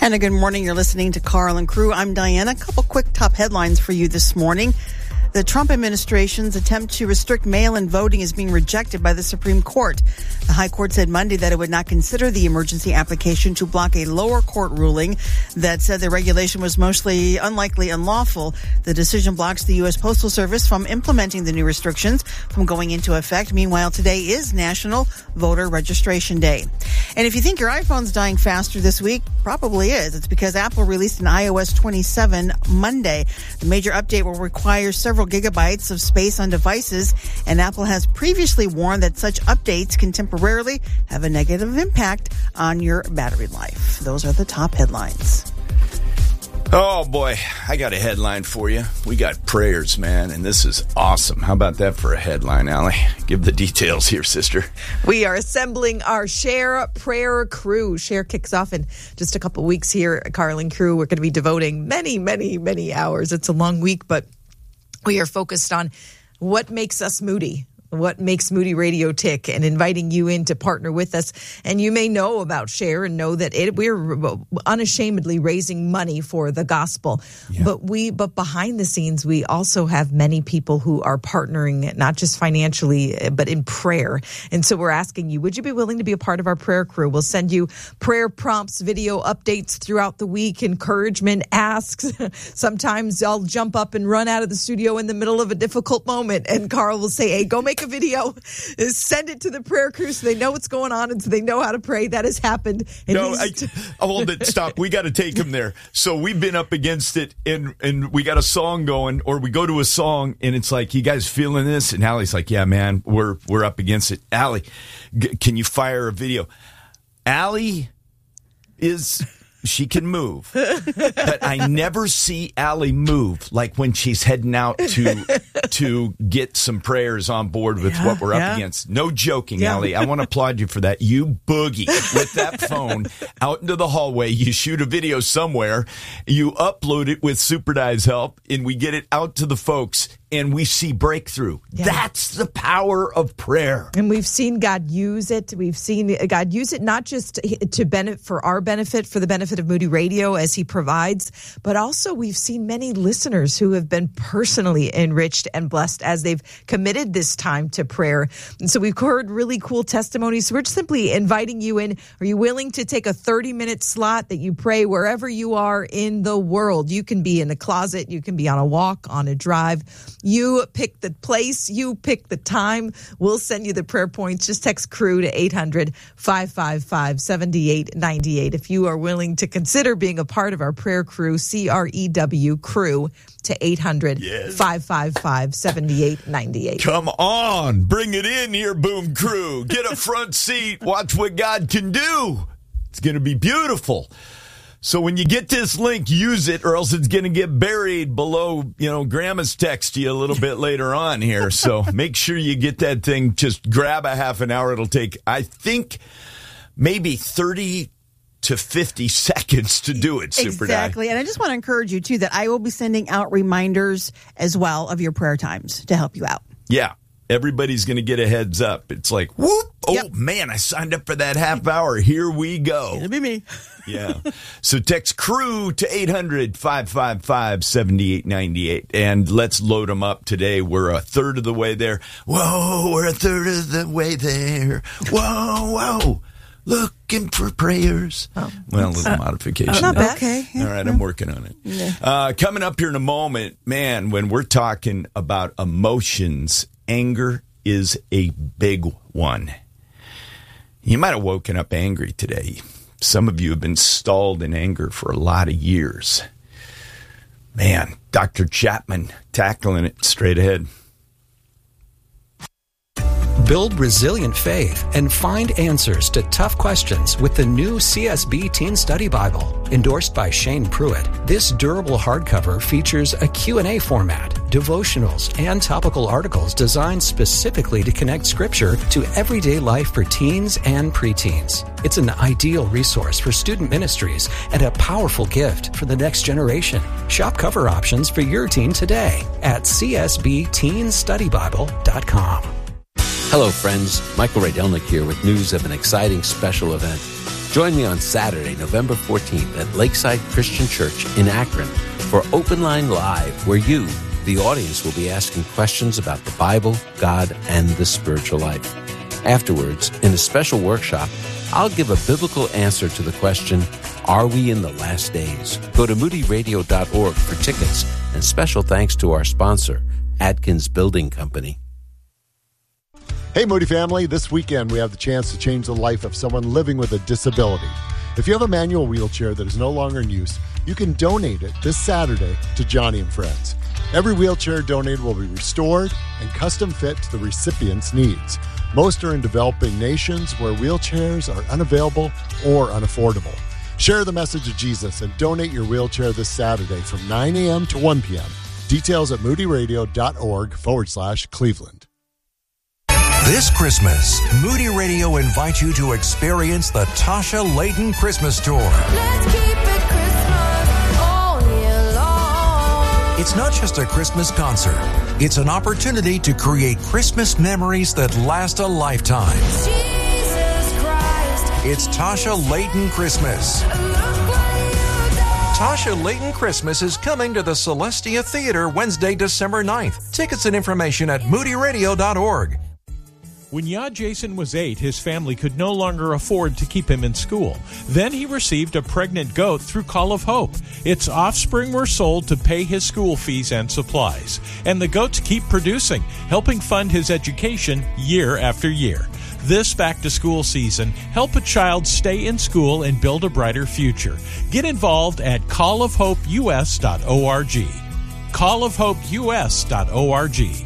And a good morning. You're listening to Carl and Crew. I'm Diana. A couple quick top headlines for you this morning. The Trump administration's attempt to restrict mail-in voting is being rejected by the Supreme Court. The High Court said Monday that it would not consider the emergency application to block a lower court ruling that said the regulation was mostly unlikely unlawful. The decision blocks the U.S. Postal Service from implementing the new restrictions from going into effect. Meanwhile, today is National Voter Registration Day. And if you think your iPhone's dying faster this week, probably is. It's because Apple released an iOS 27 Monday. The major update will require several gigabytes of space on devices, and Apple has previously warned that such updates can temporarily have a negative impact on your battery life. Those are the top headlines. Oh, boy, I got a headline for you. We got prayers, man, and this is awesome. How about that for a headline, Allie? Give the details here, sister. We are assembling our Share Prayer Crew. Share kicks off in just a couple weeks here at Carl and Crew. We're going to be devoting many hours. It's a long week, but we are focused on what makes us moody. What makes Moody Radio tick, and inviting you in to partner with us. And you may know about Share and know that we're unashamedly raising money for the gospel. Yeah. But behind the scenes, we also have many people who are partnering, not just financially, but in prayer. And so we're asking you, would you be willing to be a part of our prayer crew? We'll send you prayer prompts, video updates throughout the week, encouragement, asks. Sometimes I'll jump up and run out of the studio in the middle of a difficult moment, and Carl will say, hey, go make a video, send it to the prayer crew so they know what's going on and so they know how to pray. That has happened. And hold it, stop. We got to take him there. So we've been up against it, and we got a song going, or we go to a song, and it's like, you guys feeling this? And Allie's like, yeah, man, we're up against it. Allie, can you fire a video? Allie she can move, but I never see Allie move like when she's heading out to get some prayers on board with what we're up against. No joking, Allie. I want to applaud you for that. You boogie with that phone out into the hallway. You shoot a video somewhere. You upload it with Super Dive's help, and we get it out to the folks, and we see breakthrough. Yeah. That's the power of prayer. And we've seen God use it. We've seen God use it not just to benefit for our benefit, for the benefit of Moody Radio as he provides, but also we've seen many listeners who have been personally enriched and blessed as they've committed this time to prayer. And so we've heard really cool testimonies. So we're simply inviting you in. Are you willing to take a 30-minute slot that you pray wherever you are in the world? You can be in a closet. You can be on a walk, on a drive. You pick the place. You pick the time. We'll send you the prayer points. Just text CREW to 800-555-7898. If you are willing to consider being a part of our prayer crew, CREW crew, to 800-555-7898. Come on. Bring it in here, Boom Crew. Get a front seat. Watch what God can do. It's going to be beautiful. So when you get this link, use it, or else it's going to get buried below, Grandma's text to you a little bit later on here. So make sure you get that thing. Just grab a half an hour. It'll take, I think, maybe 30 to 50 seconds to do it, Super Exactly. And I just want to encourage you, too, that I will be sending out reminders as well of your prayer times to help you out. Yeah. Everybody's going to get a heads up. It's like, whoop. Oh, man, I signed up for that half hour. Here we go. It'll be me. Yeah. So text CREW to 800-555-7898. And let's load them up today. We're a third of the way there. Whoa, we're a third of the way there. Whoa. Looking for prayers. Oh, well, a little modification. Not bad. Okay. All right, I'm working on it. Yeah. Coming up here in a moment, man, when we're talking about emotions, anger is a big one. You might have woken up angry today. Some of you have been stalled in anger for a lot of years. Man, Dr. Chapman tackling it straight ahead. Build resilient faith and find answers to tough questions with the new CSB Teen Study Bible. Endorsed by Shane Pruitt, this durable hardcover features a Q&A format, devotionals, and topical articles designed specifically to connect Scripture to everyday life for teens and preteens. It's an ideal resource for student ministries and a powerful gift for the next generation. Shop cover options for your teen today at csbteenstudybible.com. Hello, friends. Michael Rydelnik here with news of an exciting special event. Join me on Saturday, November 14th at Lakeside Christian Church in Akron for Open Line Live, where you, the audience, will be asking questions about the Bible, God, and the spiritual life. Afterwards, in a special workshop, I'll give a biblical answer to the question, are we in the last days? Go to moodyradio.org for tickets, and special thanks to our sponsor, Atkins Building Company. Hey, Moody family, this weekend we have the chance to change the life of someone living with a disability. If you have a manual wheelchair that is no longer in use, you can donate it this Saturday to Johnny and Friends. Every wheelchair donated will be restored and custom fit to the recipient's needs. Most are in developing nations where wheelchairs are unavailable or unaffordable. Share the message of Jesus and donate your wheelchair this Saturday from 9 a.m. to 1 p.m. Details at moodyradio.org/Cleveland. This Christmas, Moody Radio invites you to experience the Tasha Layton Christmas Tour. Let's keep it Christmas all year long. It's not just a Christmas concert. It's an opportunity to create Christmas memories that last a lifetime. Jesus Christ. It's Tasha Layton Christmas. Look what you done. Tasha Layton Christmas is coming to the Celestia Theater Wednesday, December 9th. Tickets and information at moodyradio.org. When Yad Jason was 8, his family could no longer afford to keep him in school. Then he received a pregnant goat through Call of Hope. Its offspring were sold to pay his school fees and supplies. And the goats keep producing, helping fund his education year after year. This back-to-school season, help a child stay in school and build a brighter future. Get involved at callofhopeus.org. callofhopeus.org.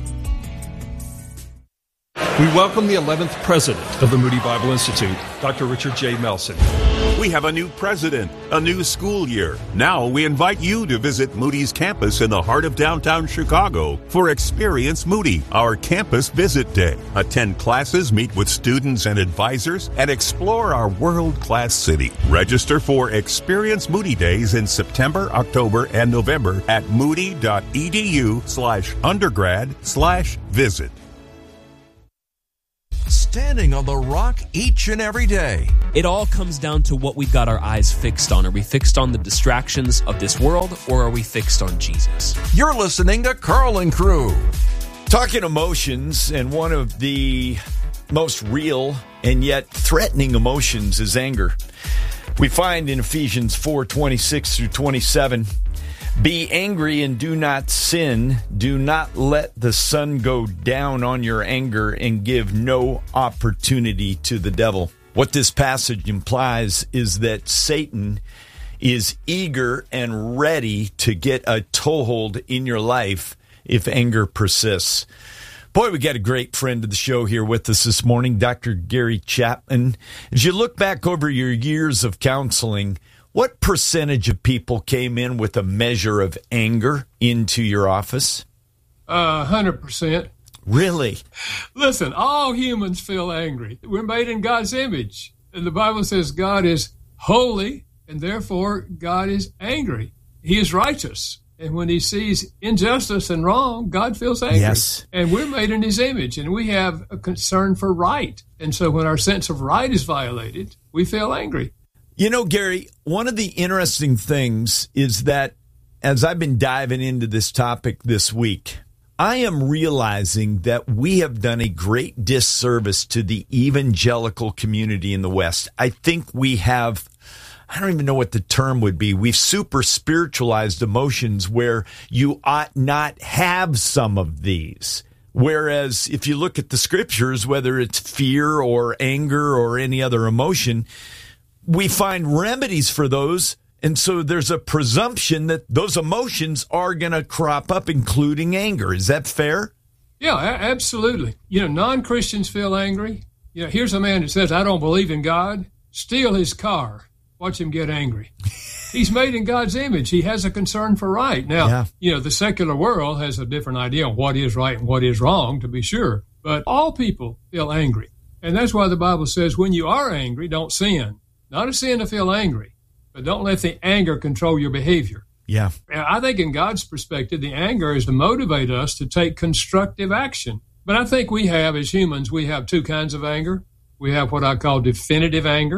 We welcome the 11th president of the Moody Bible Institute, Dr. Richard J. Melson. We have a new president, a new school year. Now we invite you to visit Moody's campus in the heart of downtown Chicago for Experience Moody, our campus visit day. Attend classes, meet with students and advisors, and explore our world-class city. Register for Experience Moody Days in September, October, and November at moody.edu/undergrad/visit. Standing on the rock each and every day. It all comes down to what we've got our eyes fixed on. Are we fixed on the distractions of this world, or are we fixed on Jesus? You're listening to Carl and Crew. Talking emotions, and one of the most real and yet threatening emotions is anger. We find in Ephesians 4:26 through 27, be angry and do not sin. Do not let the sun go down on your anger, and give no opportunity to the devil. What this passage implies is that Satan is eager and ready to get a toehold in your life if anger persists. Boy, we got a great friend of the show here with us this morning, Dr. Gary Chapman. As you look back over your years of counseling, what percentage of people came in with a measure of anger into your office? 100%. Really? Listen, all humans feel angry. We're made in God's image. And the Bible says God is holy, and therefore God is angry. He is righteous. And when he sees injustice and wrong, God feels angry. Yes. And we're made in his image, and we have a concern for right. And so when our sense of right is violated, we feel angry. You know, Gary, one of the interesting things is that as I've been diving into this topic this week, I am realizing that we have done a great disservice to the evangelical community in the West. I think we have, I don't even know what the term would be, we've super spiritualized emotions where you ought not have some of these. Whereas if you look at the scriptures, whether it's fear or anger or any other emotion, we find remedies for those, and so there's a presumption that those emotions are going to crop up, including anger. Is that fair? Yeah, absolutely. You know, non-Christians feel angry. You know, here's a man that says, I don't believe in God. Steal his car. Watch him get angry. He's made in God's image. He has a concern for right. Now, You know, the secular world has a different idea on what is right and what is wrong, to be sure. But all people feel angry. And that's why the Bible says, when you are angry, don't sin. Not a sin to feel angry, but don't let the anger control your behavior. Yeah. And I think in God's perspective, the anger is to motivate us to take constructive action. But I think we have, as humans, we have two kinds of anger. We have what I call definitive anger.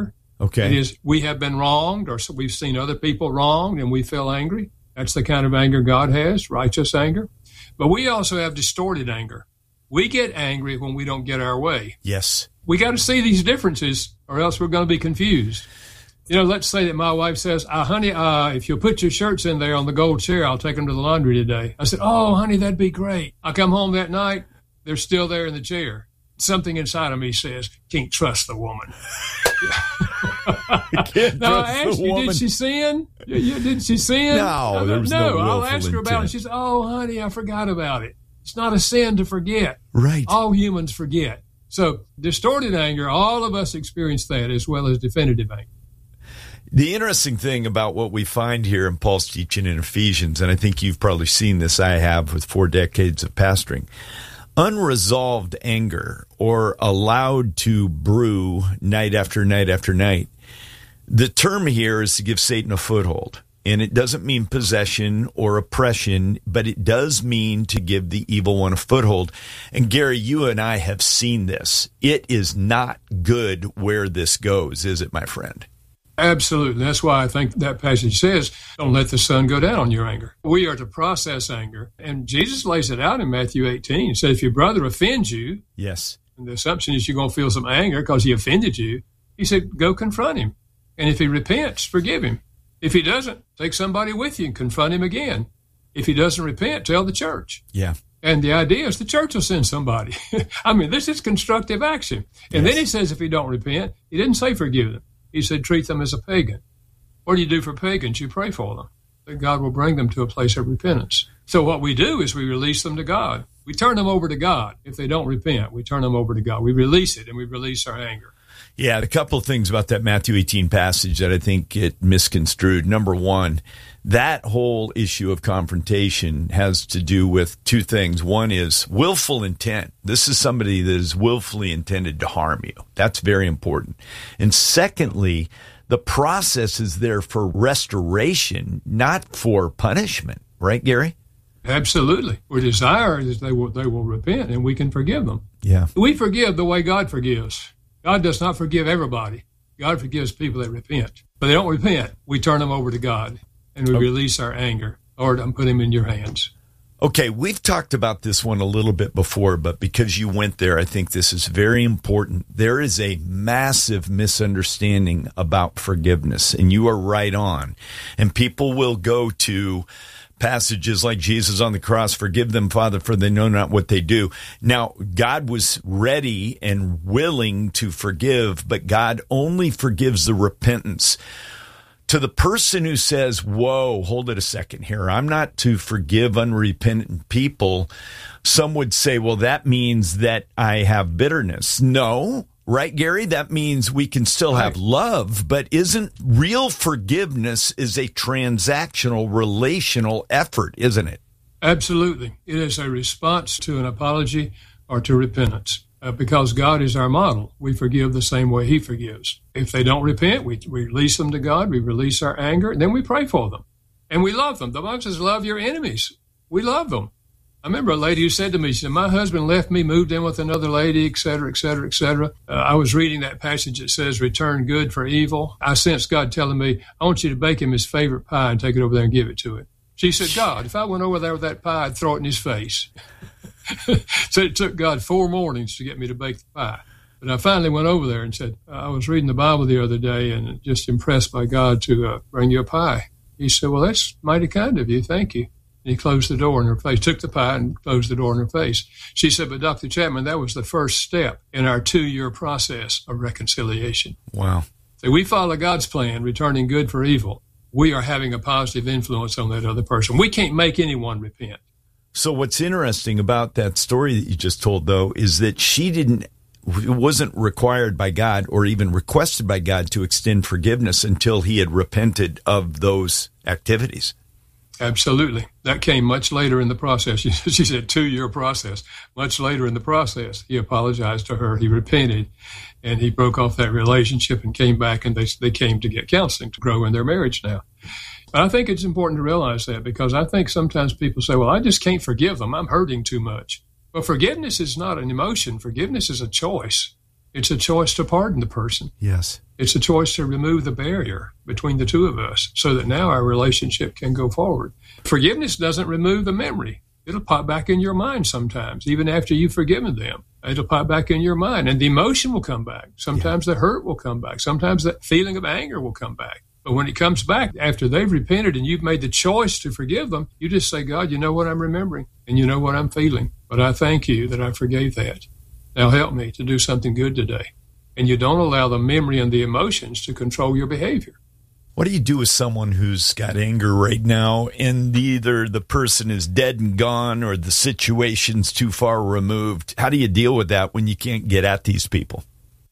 Okay. It is, we have been wronged, or so we've seen other people wronged, and we feel angry. That's the kind of anger God has, righteous anger. But we also have distorted anger. We get angry when we don't get our way. Yes. We got to see these differences, or else we're going to be confused. You know, let's say that my wife says, honey, if you'll put your shirts in there on the gold chair, I'll take them to the laundry today. I said, oh, honey, that'd be great. I come home that night, they're still there in the chair. Something inside of me says, can't trust the woman. Now, I asked you, did she sin? Did she sin? No, there was no I'll ask her about it. She says, oh, honey, I forgot about it. It's not a sin to forget. Right. All humans forget. So distorted anger, all of us experience that, as well as definitive anger. The interesting thing about what we find here in Paul's teaching in Ephesians, and I think you've probably seen this, I have with 4 decades of pastoring, unresolved anger, or allowed to brew night after night after night. The term here is to give Satan a foothold. And it doesn't mean possession or oppression, but it does mean to give the evil one a foothold. And Gary, you and I have seen this. It is not good where this goes, is it, my friend? Absolutely. That's why I think that passage says, don't let the sun go down on your anger. We are to process anger. And Jesus lays it out in Matthew 18. He said, if your brother offends you, yes, and the assumption is you're going to feel some anger because he offended you, he said, go confront him. And if he repents, forgive him. If he doesn't, take somebody with you and confront him again. If he doesn't repent, tell the church. Yeah. And the idea is the church will send somebody. I mean, this is constructive action. And then he says if he don't repent, he didn't say forgive them. He said treat them as a pagan. What do you do for pagans? You pray for them. That God will bring them to a place of repentance. So what we do is we release them to God. We turn them over to God. If they don't repent, we turn them over to God. We release it, and we release our anger. Yeah, a couple of things about that Matthew 18 passage that I think get misconstrued. Number one, that whole issue of confrontation has to do with 2 things. One is willful intent. This is somebody that is willfully intended to harm you. That's very important. And secondly, the process is there for restoration, not for punishment. Right, Gary? Absolutely. Our desire is they will repent, and we can forgive them. Yeah. We forgive the way God forgives. God does not forgive everybody. God forgives people that repent. But they don't repent. We turn them over to God, and we release our anger. Lord, I'm putting them in your hands. Okay, we've talked about this one a little bit before, but because you went there, I think this is very important. There is a massive misunderstanding about forgiveness, and you are right on. And people will go to passages like Jesus on the cross, forgive them, Father, for they know not what they do. Now, God was ready and willing to forgive, but God only forgives the repentance. To the person who says, whoa, hold it a second here, I'm not to forgive unrepentant people, some would say, well, that means that I have bitterness. No. Right, Gary? That means we can still have love, but isn't real forgiveness is a transactional, relational effort, isn't it? Absolutely. It is a response to an apology or to repentance. Because God is our model, we forgive the same way he forgives. If they don't repent, we release them to God, we release our anger, and then we pray for them. And we love them. The Bible says, love your enemies. We love them. I remember a lady who said to me, she said, my husband left me, moved in with another lady, et cetera, et cetera, et cetera. I was reading that passage that says, return good for evil. I sensed God telling me, I want you to bake him his favorite pie and take it over there and give it to him. She said, God, if I went over there with that pie, I'd throw it in his face. So it took God 4 mornings to get me to bake the pie. But I finally went over there and said, I was reading the Bible the other day and just impressed by God to bring you a pie. He said, well, that's mighty kind of you. Thank you. And he closed the door in her face, took the pie and closed the door in her face. She said, but Dr. Chapman, that was the first step in our 2-year process of reconciliation. Wow. So we follow God's plan, returning good for evil. We are having a positive influence on that other person. We can't make anyone repent. So what's interesting about that story that you just told, though, is that it wasn't required by God or even requested by God to extend forgiveness until he had repented of those activities. Absolutely. That came much later in the process. She said 2-year process. Much later in the process, he apologized to her. He repented, and he broke off that relationship and came back, and they came to get counseling to grow in their marriage now. But I think it's important to realize that because I think sometimes people say, well, I just can't forgive them. I'm hurting too much. Well, forgiveness is not an emotion. Forgiveness is a choice. It's a choice to pardon the person. Yes. It's a choice to remove the barrier between the two of us so that now our relationship can go forward. Forgiveness doesn't remove the memory. It'll pop back in your mind sometimes, even after you've forgiven them. It'll pop back in your mind, and the emotion will come back. Sometimes the hurt will come back. Sometimes that feeling of anger will come back. But when it comes back after they've repented and you've made the choice to forgive them, you just say, God, you know what I'm remembering and you know what I'm feeling. But I thank you that I forgave that. Now help me to do something good today. And you don't allow the memory and the emotions to control your behavior. What do you do with someone who's got anger right now and either the person is dead and gone or the situation's too far removed? How do you deal with that when you can't get at these people?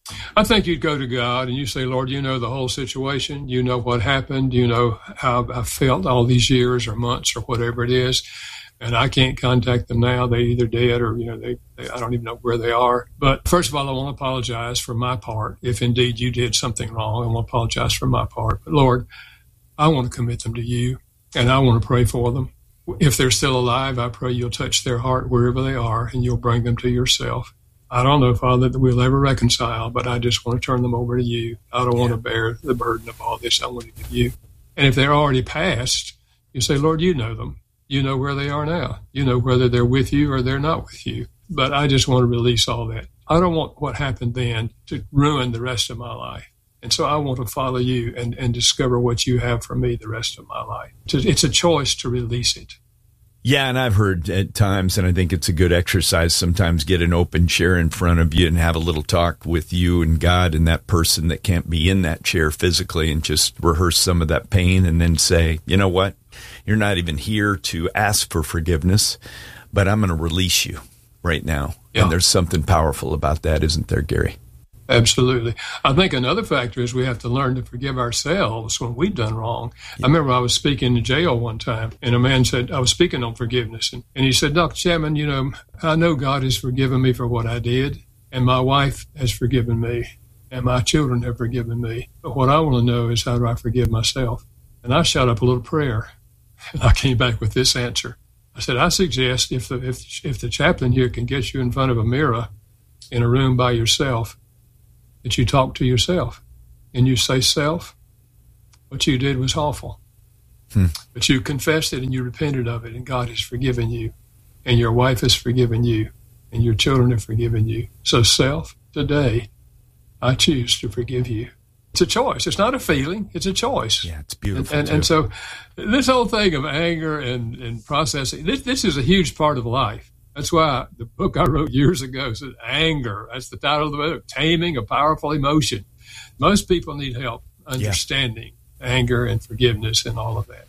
I think you'd go to God and you say, Lord, you know the whole situation. You know what happened. You know how I felt all these years or months or whatever it is. And I can't contact them now. They're either dead or, I don't even know where they are. But first of all, I want to apologize for my part. If indeed you did something wrong, I want to apologize for my part. But Lord, I want to commit them to you and I want to pray for them. If they're still alive, I pray you'll touch their heart wherever they are and you'll bring them to yourself. I don't know, Father, that we'll ever reconcile, but I just want to turn them over to you. I don't want to bear the burden of all this. I want to give you. And if they're already passed, you say, Lord, you know them. You know where they are now. You know whether they're with you or they're not with you. But I just want to release all that. I don't want what happened then to ruin the rest of my life. And so I want to follow you and discover what you have for me the rest of my life. It's a choice to release it. Yeah, and I've heard at times, and I think it's a good exercise, sometimes get an open chair in front of you and have a little talk with you and God and that person that can't be in that chair physically and just rehearse some of that pain and then say, you know what? You're not even here to ask for forgiveness, but I'm going to release you right now. Yeah. And there's something powerful about that, isn't there, Gary? Absolutely. I think another factor is we have to learn to forgive ourselves when we've done wrong. Yeah. I remember I was speaking in jail one time, and a man said, I was speaking on forgiveness, and he said, Dr. Chapman, I know God has forgiven me for what I did, and my wife has forgiven me, and my children have forgiven me. But what I want to know is how do I forgive myself? And I shot up a little prayer, and I came back with this answer. I said, I suggest if the chaplain here can get you in front of a mirror in a room by yourself, that you talk to yourself and you say, self, what you did was awful. But you confessed it and you repented of it and God has forgiven you and your wife has forgiven you and your children have forgiven you. So self, today, I choose to forgive you. It's a choice. It's not a feeling. It's a choice. Yeah, it's beautiful. And so this whole thing of anger and processing, this is a huge part of life. That's why the book I wrote years ago said anger. That's the title of the book, Taming a Powerful Emotion. Most people need help understanding anger and forgiveness and all of that.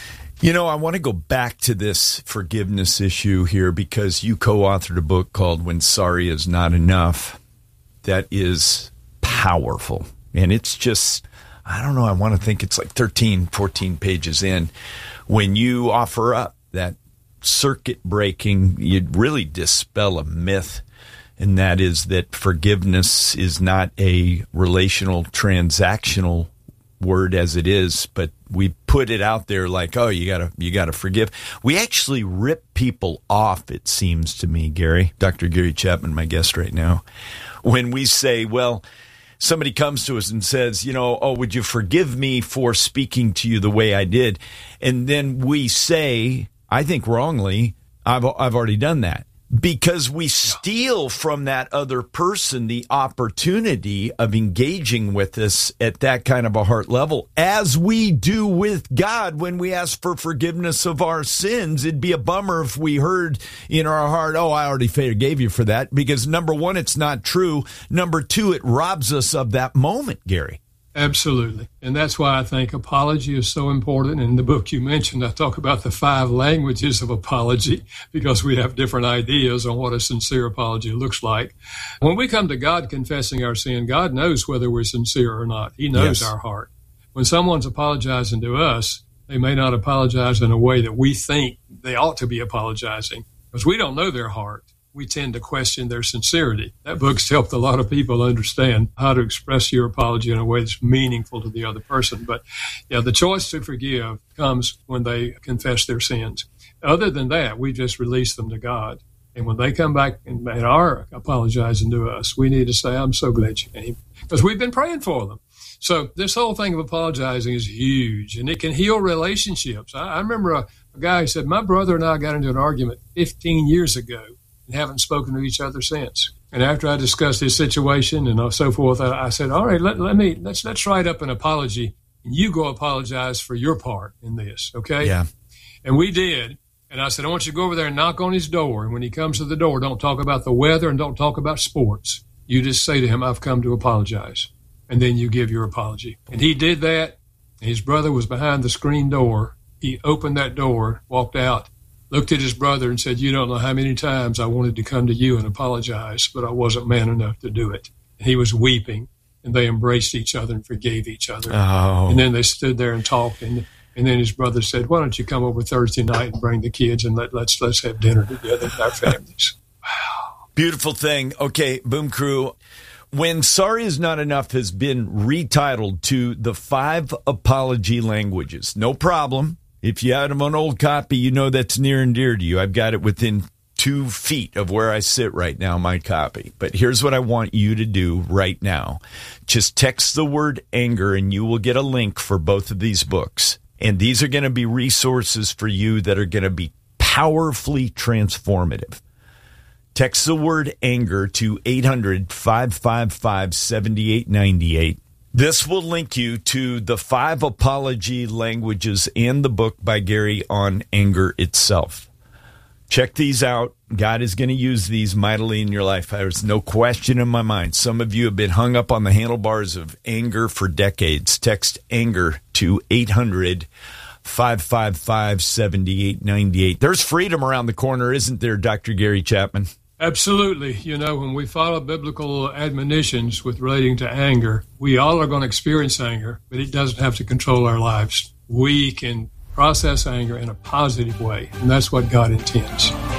I want to go back to this forgiveness issue here because you co-authored a book called When Sorry Is Not Enough. That is powerful. And it's just, I don't know, I want to think it's like 13, 14 pages in when you offer up that circuit breaking, you'd really dispel a myth, and that is that forgiveness is not a relational, transactional word as it is, but we put it out there like, oh, you gotta forgive. We actually rip people off, it seems to me, Gary. Dr. Gary Chapman, my guest right now, when we say, well, somebody comes to us and says, would you forgive me for speaking to you the way I did? And then we say, I think wrongly, I've already done that because we steal from that other person the opportunity of engaging with us at that kind of a heart level, as we do with God when we ask for forgiveness of our sins. It'd be a bummer if we heard in our heart, oh, I already forgave you for that, because number one, it's not true. Number two, it robs us of that moment, Gary. Absolutely. And that's why I think apology is so important. In the book you mentioned, I talk about the 5 languages of apology because we have different ideas on what a sincere apology looks like. When we come to God confessing our sin, God knows whether we're sincere or not. He knows our heart. When someone's apologizing to us, they may not apologize in a way that we think they ought to be apologizing because we don't know their heart. We tend to question their sincerity. That book's helped a lot of people understand how to express your apology in a way that's meaningful to the other person. But the choice to forgive comes when they confess their sins. Other than that, we just release them to God. And when they come back and are apologizing to us, we need to say, I'm so glad you came, because we've been praying for them. So this whole thing of apologizing is huge, and it can heal relationships. I remember a guy who said, my brother and I got into an argument 15 years ago and haven't spoken to each other since. And after I discussed his situation and so forth, I said, all right, let's write up an apology, and you go apologize for your part in this, okay? Yeah. And we did. And I said, I want you to go over there and knock on his door. And when he comes to the door, don't talk about the weather and don't talk about sports. You just say to him, I've come to apologize. And then you give your apology. And he did that. And his brother was behind the screen door. He opened that door, walked out, looked at his brother and said, you don't know how many times I wanted to come to you and apologize, but I wasn't man enough to do it. And he was weeping, and they embraced each other and forgave each other. Oh. And then they stood there and talked. And then his brother said, why don't you come over Thursday night and bring the kids and let's have dinner together with our families. Wow. Beautiful thing. Okay, Boom Crew. When Sorry Is Not Enough has been retitled to the 5 apology languages, no problem. If you have an old copy, you know that's near and dear to you. I've got it within 2 feet of where I sit right now, my copy. But here's what I want you to do right now. Just text the word anger, and you will get a link for both of these books. And these are going to be resources for you that are going to be powerfully transformative. Text the word anger to 800-555-7898. This will link you to the 5 apology languages and the book by Gary on anger itself. Check these out. God is going to use these mightily in your life. There's no question in my mind. Some of you have been hung up on the handlebars of anger for decades. Text anger to 800-555-7898. There's freedom around the corner, isn't there, Dr. Gary Chapman? Absolutely. You know, when we follow biblical admonitions with relating to anger, we all are going to experience anger, but it doesn't have to control our lives. We can process anger in a positive way, and that's what God intends.